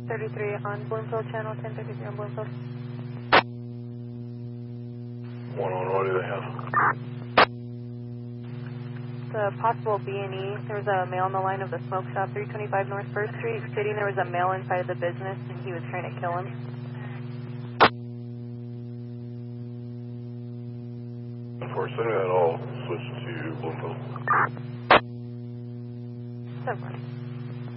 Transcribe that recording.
1033 on Bloomfield Channel, 1033 on Bloomfield. 1 on, what do they have? The possible B&E, there was a male on the line of the smoke shop, 325 North 1st Street, stating there was a male inside the business and he was trying to kill him. For sending that, I'll switch to Bloomfield. 7.